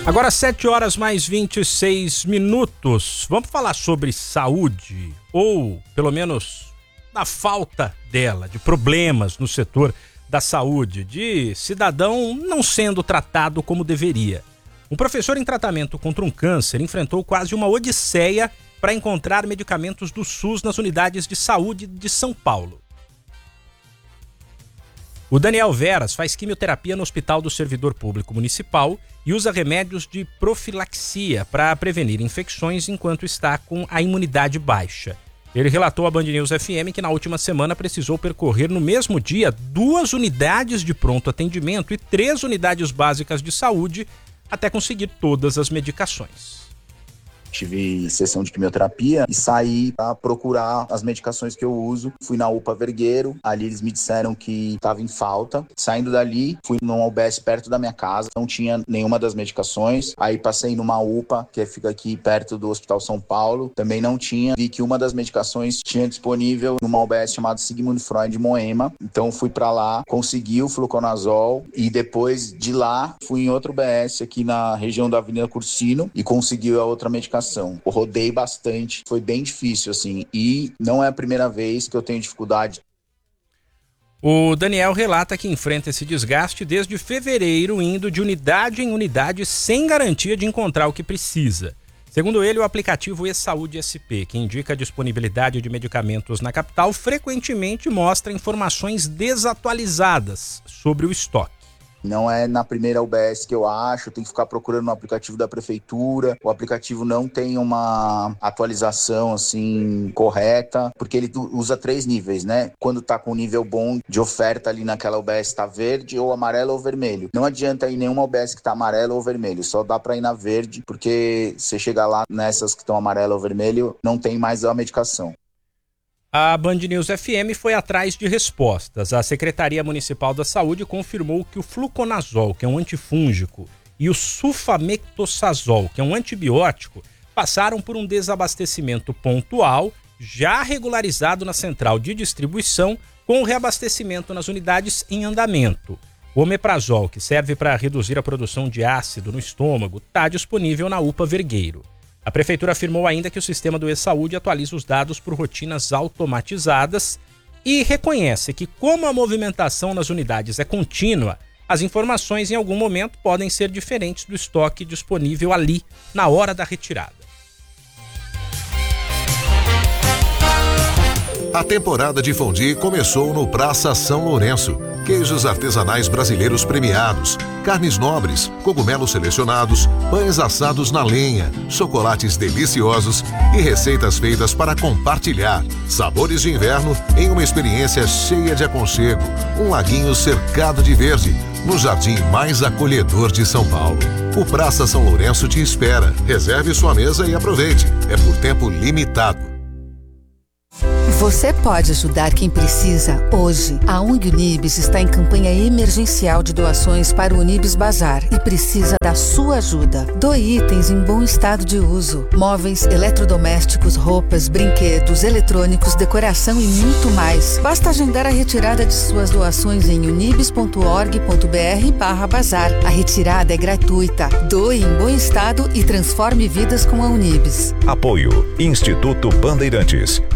Agora 7 horas mais 26 minutos. Vamos falar sobre saúde, ou pelo menos da falta dela, de problemas no setor da saúde, de cidadão não sendo tratado como deveria. Um professor em tratamento contra um câncer enfrentou quase uma odisseia para encontrar medicamentos do SUS nas unidades de saúde de São Paulo. O Daniel Veras faz quimioterapia no Hospital do Servidor Público Municipal e usa remédios de profilaxia para prevenir infecções enquanto está com a imunidade baixa. Ele relatou à Band News FM que na última semana precisou percorrer no mesmo dia 2 unidades de pronto atendimento e 3 unidades básicas de saúde até conseguir todas as medicações. Tive sessão de quimioterapia e saí para procurar as medicações que eu uso. Fui na UPA Vergueiro, ali eles me disseram que estava em falta. Saindo dali, fui numa UBS perto da minha casa, não tinha nenhuma das medicações. Aí passei numa UPA, que fica aqui perto do Hospital São Paulo, também não tinha. Vi que uma das medicações tinha disponível numa UBS chamada Sigmund Freud Moema. Então fui para lá, consegui o fluconazol e depois de lá fui em outro UBS aqui na região da Avenida Cursino e consegui a outra medicação. Eu rodei bastante, foi bem difícil assim, e não é a primeira vez que eu tenho dificuldade. O Daniel relata que enfrenta esse desgaste desde fevereiro, indo de unidade em unidade sem garantia de encontrar o que precisa. Segundo ele, o aplicativo eSaúde SP, que indica a disponibilidade de medicamentos na capital, frequentemente mostra informações desatualizadas sobre o estoque. Não é na primeira UBS que eu acho, tem que ficar procurando no aplicativo da prefeitura. O aplicativo não tem uma atualização assim correta, porque ele usa 3 níveis, né? Quando tá com um nível bom de oferta ali naquela UBS tá verde, ou amarelo ou vermelho. Não adianta ir nenhuma UBS que tá amarelo ou vermelho, só dá pra ir na verde, porque você chegar lá nessas que estão amarelo ou vermelho, não tem mais a medicação. A Band News FM foi atrás de respostas. A Secretaria Municipal da Saúde confirmou que o fluconazol, que é um antifúngico, e o sulfamethoxazol, que é um antibiótico, passaram por um desabastecimento pontual, já regularizado na central de distribuição, com o reabastecimento nas unidades em andamento. O omeprazol, que serve para reduzir a produção de ácido no estômago, está disponível na UPA Vergueiro. A Prefeitura afirmou ainda que o sistema do eSaúde atualiza os dados por rotinas automatizadas e reconhece que, como a movimentação nas unidades é contínua, as informações em algum momento podem ser diferentes do estoque disponível ali na hora da retirada. A temporada de fondue começou no Praça São Lourenço. Queijos artesanais brasileiros premiados, carnes nobres, cogumelos selecionados, pães assados na lenha, chocolates deliciosos e receitas feitas para compartilhar. Sabores de inverno em uma experiência cheia de aconchego. Um laguinho cercado de verde, no jardim mais acolhedor de São Paulo. O Praça São Lourenço te espera. Reserve sua mesa e aproveite. É por tempo limitado. Você pode ajudar quem precisa hoje. A ONG Unibis está em campanha emergencial de doações para o Unibis Bazar e precisa da sua ajuda. Doe itens em bom estado de uso. Móveis, eletrodomésticos, roupas, brinquedos, eletrônicos, decoração e muito mais. Basta agendar a retirada de suas doações em unibis.org.br/bazar. A retirada é gratuita. Doe em bom estado e transforme vidas com a Unibis. Apoio Instituto Bandeirantes.